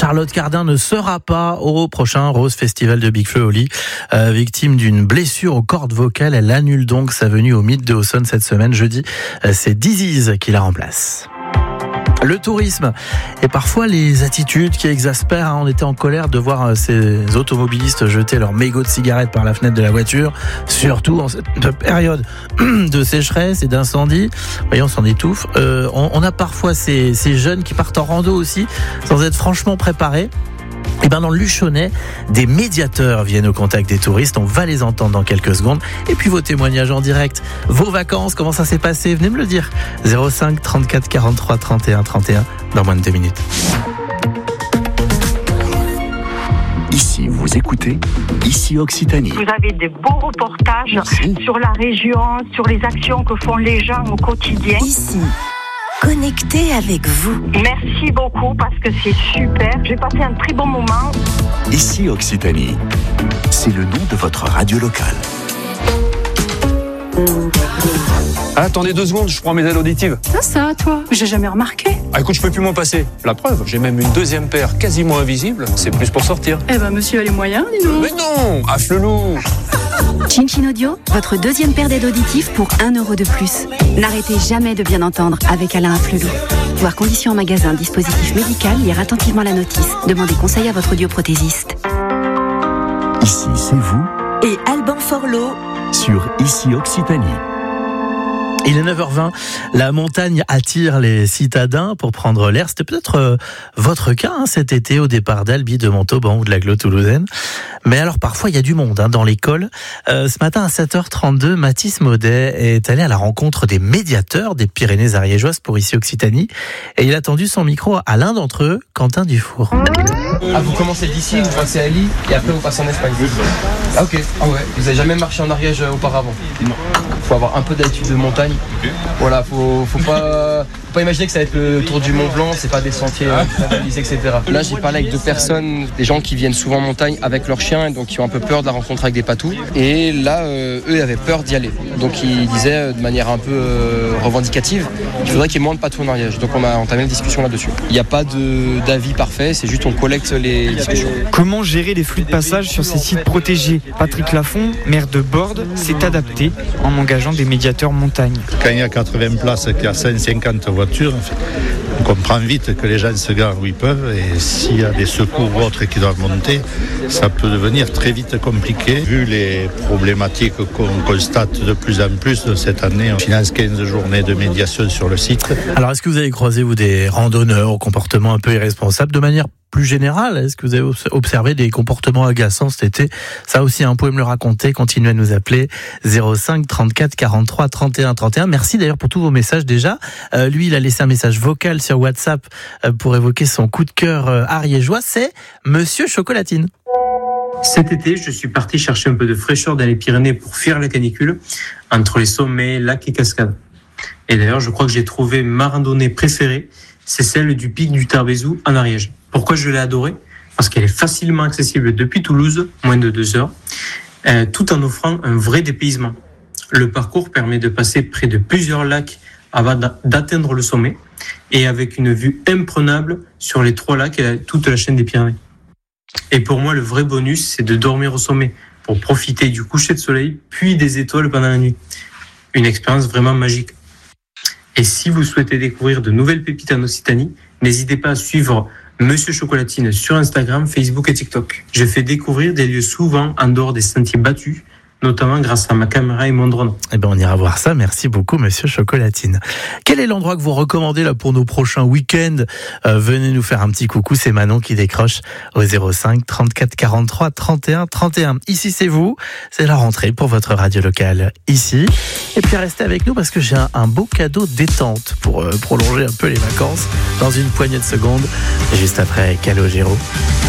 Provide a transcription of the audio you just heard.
Charlotte Cardin ne sera pas au prochain Rose Festival de Big Flo et Oli. Victime d'une blessure aux cordes vocales, elle annule donc sa venue au Mythe de Auxonne cette semaine. Jeudi, c'est Disease qui la remplace. Le tourisme et parfois les attitudes qui exaspèrent. On était en colère de voir ces automobilistes jeter leurs mégots de cigarettes par la fenêtre de la voiture, surtout en cette période de sécheresse et d'incendie. Voyons, on s'en étouffe. On a parfois ces jeunes qui partent en rando aussi, sans être franchement préparés. Et dans le Luchonnais, des médiateurs viennent au contact des touristes. On va les entendre dans quelques secondes. Et puis vos témoignages en direct, vos vacances, comment ça s'est passé, venez me le dire. 05 34 43 31 31 dans moins de 2 minutes. Ici, vous écoutez Ici Occitanie. Vous avez des beaux reportages sur la région, sur les actions que font les gens au quotidien. Ici, connecté avec vous. Merci beaucoup parce que c'est super. J'ai passé un très bon moment. Ici Occitanie, c'est le nom de votre radio locale. Attendez 2 secondes, je prends mes aides auditives. Ça, toi, j'ai jamais remarqué. Écoute, je peux plus m'en passer. La preuve, j'ai même une deuxième paire quasiment invisible. C'est plus pour sortir. Monsieur a les moyens, dis donc. Mais non, Afflelou. Chin Chin Audio, votre deuxième paire d'aides auditives pour 1 euro de plus. N'arrêtez jamais de bien entendre avec Alain Afflelou. Voir conditions en magasin, dispositif médical, lire attentivement la notice. Demandez conseil à votre audioprothésiste. Ici, c'est vous. Et Alban Forlot Sur Ici Occitanie. Il est 9h20, la montagne attire les citadins pour prendre l'air. C'était peut-être votre cas cet été au départ d'Albi, de Montauban ou de l'Aglo toulousaine. Mais alors parfois il y a du monde dans l'école. Ce matin à 7h32, Mathis Maudet est allé à la rencontre des médiateurs des Pyrénées ariégeoises pour Ici Occitanie. Et il a tendu son micro à l'un d'entre eux, Quentin Dufour. Vous commencez d'ici, vous passez à Lille et après vous passez en Espagne. Ah ok, vous avez jamais marché en Ariège auparavant? Non. Faut avoir un peu d'habitude de montagne. Voilà, faut pas imaginer que ça va être le tour du Mont Blanc, c'est pas des sentiers canalisés, etc. Là j'ai parlé avec 2 personnes, des gens qui viennent souvent en montagne avec leurs chiens et donc qui ont un peu peur de la rencontre avec des patous. Et là, eux avaient peur d'y aller. Donc ils disaient de manière un peu revendicative qu'il faudrait qu'il y ait moins de patous en Ariège. Donc on a entamé une discussion là-dessus. Il n'y a pas d'avis parfait, c'est juste on collecte les discussions. Comment gérer les flux de passage sur ces sites protégés? Patrick Lafont, maire de Borde, s'est adapté en engageant des médiateurs montagne. Quand il y a 80 places, qu'il y a 150 voitures, on comprend vite que les gens se garent où ils peuvent et s'il y a des secours ou autres qui doivent monter, ça peut devenir très vite compliqué. Vu les problématiques qu'on constate de plus en plus cette année, on finance 15 journées de médiation sur le site. Alors est-ce que vous avez croisé des randonneurs au comportement un peu irresponsable de manière plus générale? Est-ce que vous avez observé des comportements agaçants cet été? Ça aussi, vous pouvez me le raconter. Continuez à nous appeler 05 34 43 31 31. Merci d'ailleurs pour tous vos messages déjà. Lui, il a laissé un message vocal sur WhatsApp pour évoquer son coup de cœur ariégeois. C'est Monsieur Chocolatine. Cet été, je suis parti chercher un peu de fraîcheur dans les Pyrénées pour fuir la canicule entre les sommets, lacs et cascades. Et d'ailleurs, je crois que j'ai trouvé ma randonnée préférée, c'est celle du pic du Tarbézou en Ariège. Pourquoi je l'ai adorée? Parce qu'elle est facilement accessible depuis Toulouse, moins de 2 heures, tout en offrant un vrai dépaysement. Le parcours permet de passer près de plusieurs lacs avant d'atteindre le sommet et avec une vue imprenable sur les 3 lacs et toute la chaîne des Pyrénées. Et pour moi, le vrai bonus, c'est de dormir au sommet pour profiter du coucher de soleil puis des étoiles pendant la nuit. Une expérience vraiment magique. Et si vous souhaitez découvrir de nouvelles pépites en Occitanie, n'hésitez pas à suivre Monsieur Chocolatine sur Instagram, Facebook et TikTok. Je fais découvrir des lieux souvent en dehors des sentiers battus, notamment grâce à ma caméra et mon drone. On ira voir ça. Merci beaucoup, Monsieur Chocolatine. Quel est l'endroit que vous recommandez là pour nos prochains week-ends? Venez nous faire un petit coucou. C'est Manon qui décroche au 05 34 43 31 31. Ici, c'est vous. C'est la rentrée pour votre radio locale ici. Et puis, restez avec nous parce que j'ai un beau cadeau détente pour prolonger un peu les vacances dans une poignée de secondes. Juste après Calogero.